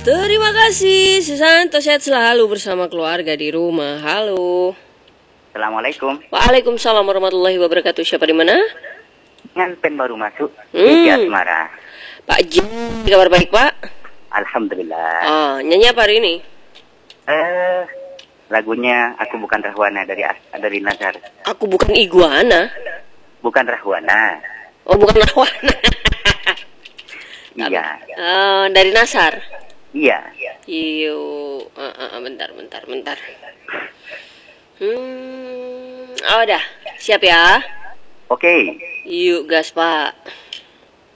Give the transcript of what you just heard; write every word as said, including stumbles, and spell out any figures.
Terima kasih, Susanto sehat selalu bersama keluarga di rumah. Halo. Assalamualaikum. Waalaikumsalam warahmatullahi wabarakatuh. Siapa di mana? Nganten baru masuk. Hmm. Di Asmara. Pak J, kabar baik Pak? Alhamdulillah. Oh, nyanyi apa hari ini? Eh, lagunya Aku Bukan Rahwana dari dari Nazar. Aku bukan iguana. Bukan Rahwana. Oh, bukan Rahwana. Iya. Oh, dari Nasar. Iya. Iyo, uh, uh, bentar, bentar, bentar. Hmm, oh, udah siap ya? Oke. Yuk gas Pak.